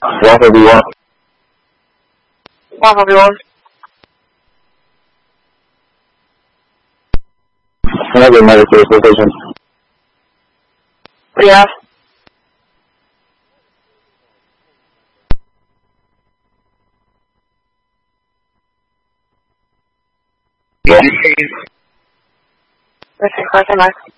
Walk everyone. Walk everyone. Another medical provision. What do you have? Yeah. Okay, question mark.